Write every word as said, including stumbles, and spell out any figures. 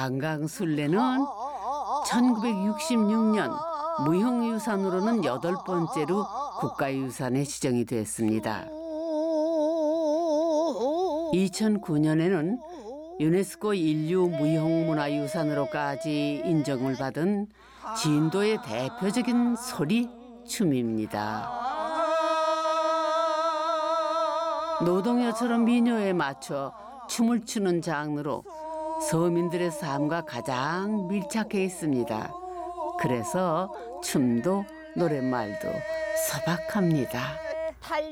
강강술래는 천구백육십육 년 무형유산으로는 여덟 번째로 국가유산에 지정이 됐습니다. 이천구 년에는 유네스코 인류 무형문화유산으로까지 인정을 받은 진도의 대표적인 소리, 춤입니다. 노동요처럼 민요에 맞춰 춤을 추는 장르로 서민들의 삶과 가장 밀착해 있습니다. 그래서 춤도 노랫말도 소박합니다.